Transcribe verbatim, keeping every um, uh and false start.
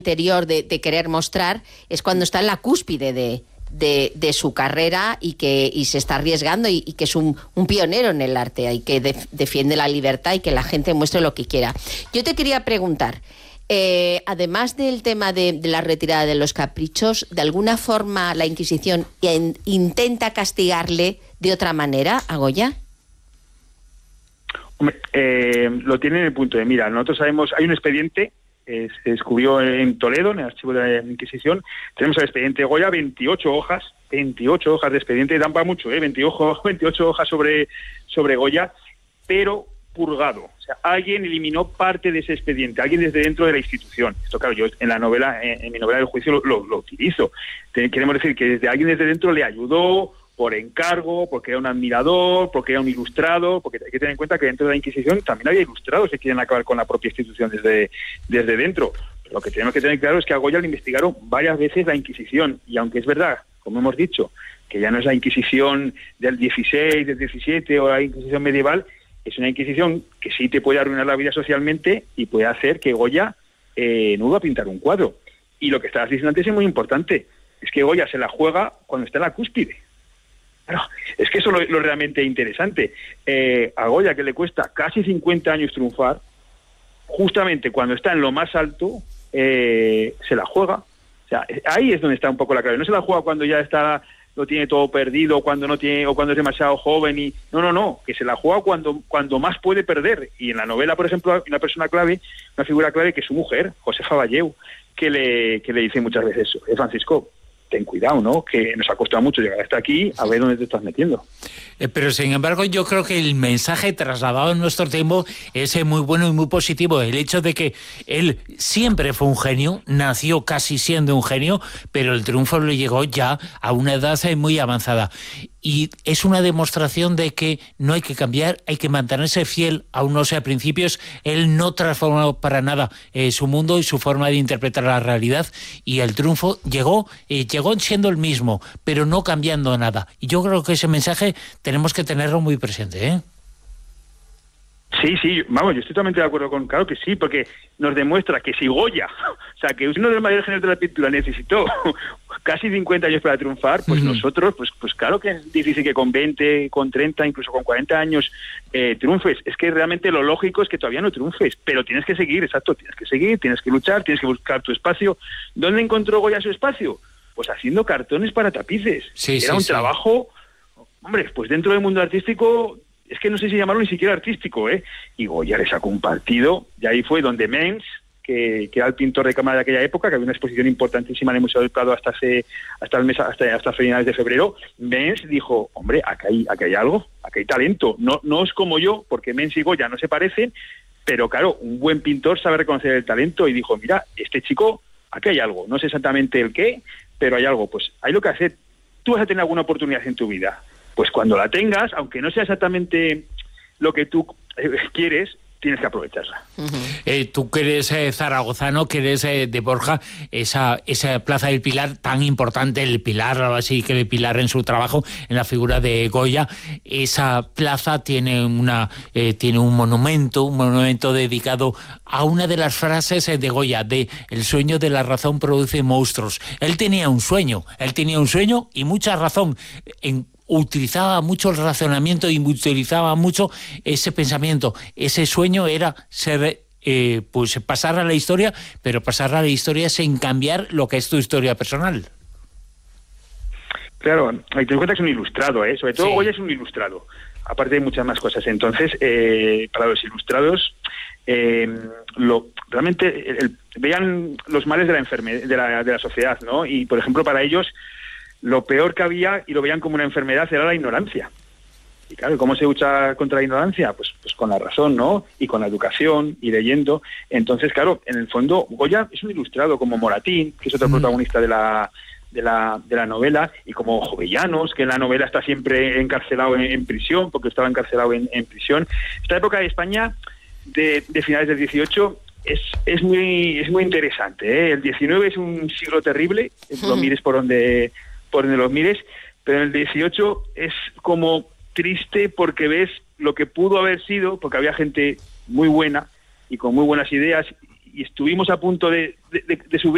interior de, de querer mostrar es cuando está en la cúspide de, de, de su carrera y que y se está arriesgando y, y que es un, un pionero en el arte y que de, defiende la libertad y que la gente muestre lo que quiera. Yo te quería preguntar, eh, además del tema de, de la retirada de los caprichos, ¿de alguna forma la Inquisición in, intenta castigarle de otra manera a Goya? Hombre, eh, lo tiene en el punto de mira. Nosotros sabemos, hay un expediente, eh, se descubrió en Toledo, en el archivo de la Inquisición. Tenemos el expediente de Goya, veintiocho hojas, veintiocho hojas de expediente, dan para mucho, ¿eh? veintiocho, veintiocho hojas sobre, sobre Goya, pero purgado. O sea, alguien eliminó parte de ese expediente, alguien desde dentro de la institución. Esto, claro, yo en la novela, en, en mi novela del juicio lo, lo, lo utilizo. Queremos decir que desde alguien desde dentro le ayudó, por encargo, porque era un admirador, porque era un ilustrado, porque hay que tener en cuenta que dentro de la Inquisición también había ilustrados que quieren acabar con la propia institución desde, desde dentro. Pero lo que tenemos que tener claro es que a Goya le investigaron varias veces la Inquisición, y aunque es verdad, como hemos dicho, que ya no es la Inquisición del dieciséis, del diecisiete o la Inquisición medieval, es una Inquisición que sí te puede arruinar la vida socialmente y puede hacer que Goya eh, no va a pintar un cuadro. Y lo que estabas diciendo antes es muy importante, es que Goya se la juega cuando está en la cúspide. Bueno, es que eso es lo, lo realmente interesante. Eh, a Goya, que le cuesta casi cincuenta años triunfar, justamente cuando está en lo más alto, eh, se la juega. O sea, ahí es donde está un poco la clave. No se la juega cuando ya está, lo tiene todo perdido, cuando no tiene, o cuando es demasiado joven. Y no, no, no, que se la juega cuando, cuando más puede perder. Y en la novela, por ejemplo, hay una persona clave, una figura clave, que es su mujer, Josefa Valleu, que le, que le dice muchas veces eso. Eh, Francisco, ten cuidado, ¿no? Que nos ha costado mucho llegar hasta aquí, a ver dónde te estás metiendo. Eh, pero, sin embargo, yo creo que el mensaje trasladado en nuestro tiempo es eh, muy bueno y muy positivo. El hecho de que él siempre fue un genio, nació casi siendo un genio, pero el triunfo le llegó ya a una edad eh, muy avanzada. Y es una demostración de que no hay que cambiar, hay que mantenerse fiel a unos eh, principios. Él no transformó para nada eh, su mundo y su forma de interpretar la realidad, y el triunfo llegó, eh, llegó siendo el mismo, pero no cambiando nada. Y yo creo que ese mensaje tenemos que tenerlo muy presente, ¿eh? Sí, sí, vamos, yo estoy totalmente de acuerdo con, claro que sí, porque nos demuestra que si Goya, o sea, que uno de los mayores genios de la pintura necesitó casi cincuenta años para triunfar, pues uh-huh. nosotros, pues pues claro que es difícil que con veinte, con treinta, incluso con cuarenta años eh, triunfes. Es que realmente lo lógico es que todavía no triunfes, pero tienes que seguir, exacto, tienes que seguir, tienes que luchar, tienes que buscar tu espacio. ¿Dónde encontró Goya su espacio? Pues haciendo cartones para tapices. Sí, Era sí, un sí. trabajo, hombre, pues dentro del mundo artístico, es que no sé si llamarlo ni siquiera artístico, ¿eh? Y Goya le sacó un partido, y ahí fue donde Mengs, que, que era el pintor de cámara de aquella época, que había una exposición importantísima en el Museo del Prado hasta hace, hasta el mes, hasta, hasta finales de febrero. Mengs dijo, hombre, acá hay, acá hay algo, acá hay talento. No, no es como yo, porque Mengs y Goya no se parecen, pero claro, un buen pintor sabe reconocer el talento, y dijo, mira, este chico, aquí hay algo, no sé exactamente el qué, pero hay algo. Pues hay lo que hacer. Tú vas a tener alguna oportunidad en tu vida. Pues cuando la tengas, aunque no sea exactamente lo que tú eh, quieres, tienes que aprovecharla. Uh-huh. Eh, tú que eres eh, zaragozano, que eres eh, de Borja, esa, esa Plaza del Pilar tan importante, el Pilar, así que el Pilar en su trabajo, en la figura de Goya, esa plaza tiene una eh, tiene un monumento, un monumento dedicado a una de las frases eh, de Goya, de el sueño de la razón produce monstruos. Él tenía un sueño, él tenía un sueño y mucha razón. En utilizaba mucho el razonamiento y utilizaba mucho ese pensamiento. Ese sueño era ser, eh, pues pasar a la historia, pero pasar a la historia sin cambiar lo que es tu historia personal. Claro, hay que tener en cuenta que es un ilustrado, ¿eh? Sobre todo sí. Goya es un ilustrado, aparte de muchas más cosas. Entonces, eh, para los ilustrados, eh, lo realmente el, vean los males de la enfermedad, de la, de la sociedad, ¿no? Y, por ejemplo, para ellos, lo peor que había, y lo veían como una enfermedad, era la ignorancia. Y claro, ¿cómo se lucha contra la ignorancia? Pues, pues con la razón, ¿no? Y con la educación, y leyendo. Entonces, claro, en el fondo, Goya es un ilustrado, como Moratín, que es otro mm. protagonista de la, de la de la novela, y como Jovellanos, que en la novela está siempre encarcelado en, en prisión, porque estaba encarcelado en, en prisión. Esta época de España, de, de finales del dieciocho, es es muy es muy interesante, ¿eh? El diecinueve es un siglo terrible, mm. lo mires por donde... por donde los mires, pero en el dieciocho es como triste porque ves lo que pudo haber sido, porque había gente muy buena y con muy buenas ideas, y estuvimos a punto de, de, de subir